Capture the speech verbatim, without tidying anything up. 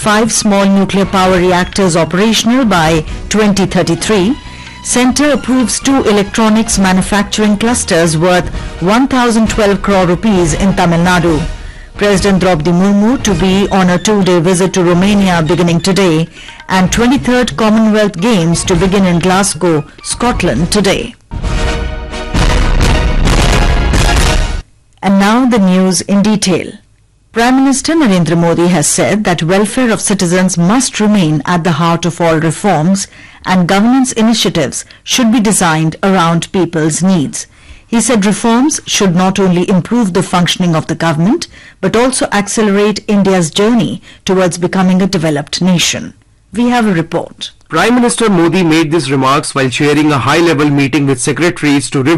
five small nuclear power reactors operational by twenty thirty-three. Centre approves two electronics manufacturing clusters worth one thousand twelve crore rupees in Tamil Nadu. President Draupadi Murmu to be on a two-day visit to Romania beginning today, and twenty-third Commonwealth Games to begin in Glasgow, Scotland today. And now the news in detail. Prime Minister Narendra Modi has said that welfare of citizens must remain at the heart of all reforms, and governance initiatives should be designed around people's needs. He said reforms should not only improve the functioning of the government, but also accelerate India's journey towards becoming a developed nation. We have a report. Prime Minister Modi made these remarks while chairing a high-level meeting with secretaries to review